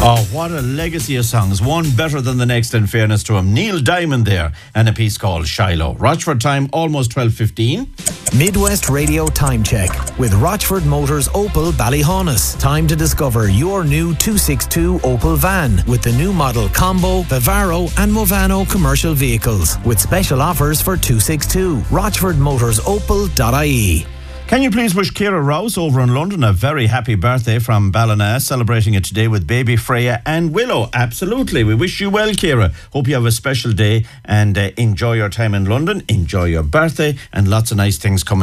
Oh, what a legacy of songs. One better than the next, in fairness to him. Neil Diamond there, and a piece called Shiloh. Rochford time, almost 12:15. Midwest Radio Time Check with Rochford Motors Opel Ballyhaunis. Time to discover your new 262 Opel van with the new model Combo, Bavaro and Movano commercial vehicles with special offers for 262. RochfordMotorsOpel.ie. Can you please wish Ciara Rouse over in London a very happy birthday from Ballina, celebrating it today with baby Freya and Willow? Absolutely. We wish you well, Ciara. Hope you have a special day and enjoy your time in London. Enjoy your birthday and lots of nice things coming